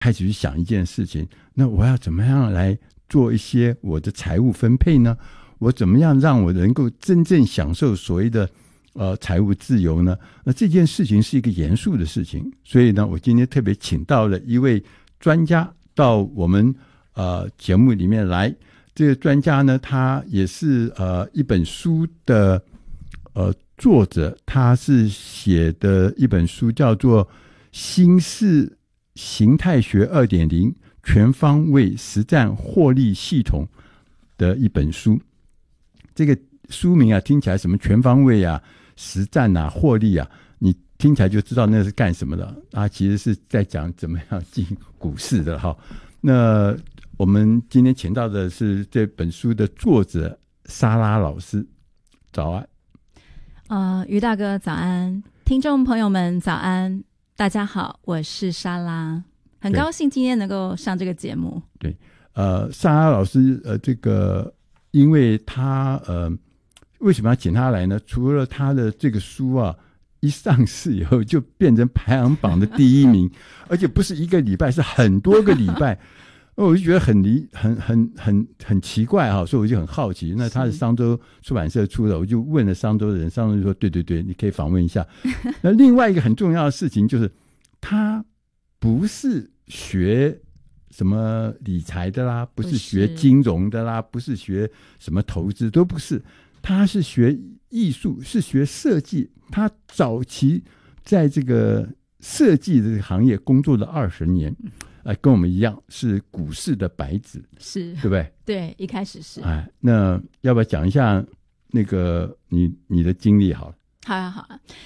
开始去想一件事情，那我要怎么样来做一些我的财务分配呢？我怎么样让我能够真正享受所谓的财务自由呢？那这件事情是一个严肃的事情，所以呢，我今天特别请到了一位专家到我们节目里面来。这个专家呢，他也是一本书的作者，他是写的一本书叫做《新式形态学 2.0 全方位实战获利系统》的一本书。这个书名听起来什么全方位实战获利你听起来就知道那是干什么的其实是在讲怎么样进股市的哈。那我们今天请到的是这本书的作者莎拉老师，早安。 于大哥早安，听众朋友们早安，大家好，我是莎拉，很高兴今天能够上这个节目。 对，莎拉老师这个因为他为什么要请他来呢？除了他的这个书一上市以后就变成排行榜的第一名而且不是一个礼拜，是很多个礼拜我就觉得很奇怪所以我就很好奇。那他是商周出版社出的，我就问了商周的人，商周就说对，你可以访问一下。那另外一个很重要的事情就是他不是学什么理财的啦，不是学金融的啦，不是学什么投资，都不是，他是学艺术，是学设计。他早期在这个设计的行业工作了20年，跟我们一样是股市的白纸， 是， 对不对？ 对，一开始是。 那要不要讲一下那个你的经历好了？ 好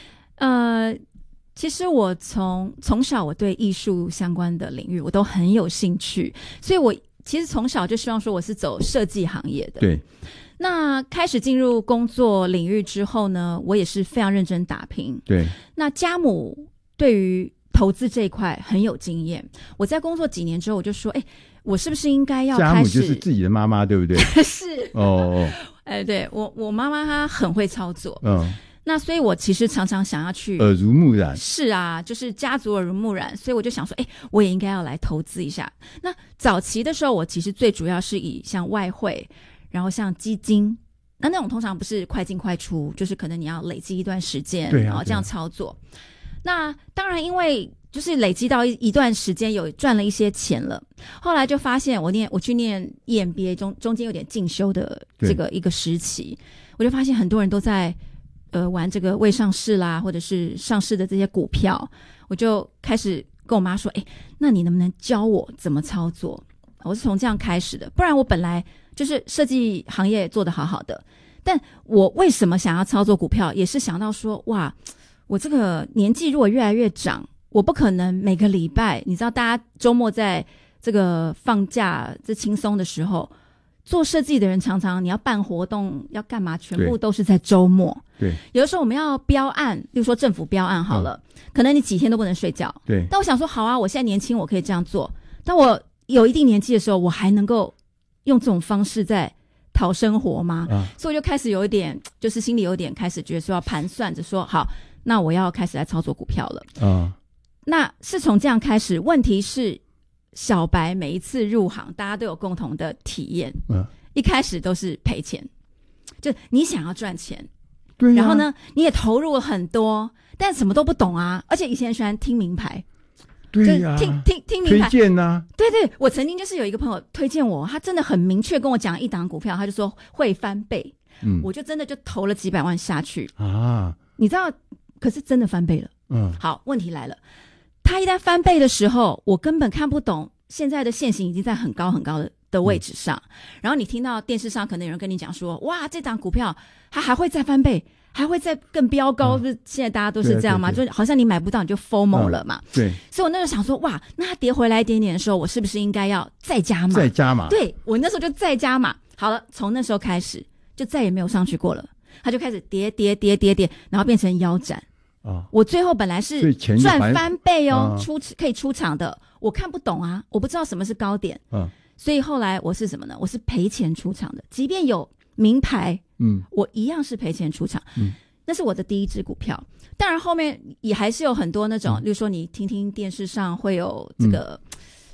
其实我从小我对艺术相关的领域我都很有兴趣，所以我其实从小就希望说我是走设计行业的。 对。 那开始进入工作领域之后呢，我也是非常认真打拼。 对。那家母对于投资这一块很有经验，我在工作几年之后我就说我是不是应该要开始， 家母就是自己的妈妈对不对？ 是对，我妈妈她很会操作。那所以我其实常常想要去耳濡目染。 是就是家族耳濡目染，所以我就想说我也应该要来投资一下。那早期的时候我其实最主要是以像外汇，然后像基金，那种通常不是快进快出，就是可能你要累积一段时间，然后这样操作。那当然因为就是累积到一段时间有赚了一些钱了，后来就发现我去念 EMBA 中间有点进修的这个一个时期，我就发现很多人都在玩这个未上市啦，或者是上市的这些股票，我就开始跟我妈说那你能不能教我怎么操作？我是从这样开始的，不然我本来就是设计行业做得好好的，但我为什么想要操作股票，也是想到说哇，我这个年纪如果越来越长，我不可能每个礼拜，你知道大家周末在这个放假这轻松的时候，做设计的人常常你要办活动要干嘛，全部都是在周末。 对， 有的时候我们要标案，例如说政府标案好了，可能你几天都不能睡觉。 对， 但我想说好我现在年轻我可以这样做，但我有一定年纪的时候，我还能够用这种方式在讨生活吗？所以我就开始有一点，就是心里有点开始觉得说要盘算着说，好，那我要开始来操作股票了。那是从这样开始。问题是小白每一次入行，大家都有共同的体验，一开始都是赔钱，就你想要赚钱，对然后呢，你也投入了很多，但什么都不懂而且以前喜欢听名牌。 对听名牌推荐对，我曾经就是有一个朋友推荐我，他真的很明确跟我讲一档股票，他就说会翻倍，我就真的就投了几百万下去你知道，可是真的翻倍了。好，问题来了，他一旦翻倍的时候，我根本看不懂，现在的现行已经在很高很高的位置上，然后你听到电视上可能有人跟你讲说，哇，这档股票它还会再翻倍，还会再更飙高，不是现在大家都是这样吗？就好像你买不到你就 FOMO 了嘛。 对， 所以我那时候想说，哇，那它跌回来一点点的时候，我是不是应该要再加码？ 再加码。 对，我那时候就再加码。好了，从那时候开始就再也没有上去过了，它就开始跌，然后变成腰斩。我最后本来是赚翻倍可以出场的，我看不懂我不知道什么是高点。所以后来我是什么呢？我是赔钱出场的，即便有名牌，我一样是赔钱出场。那是我的第一支股票。当然后面也还是有很多那种，例如说你听电视上会有这个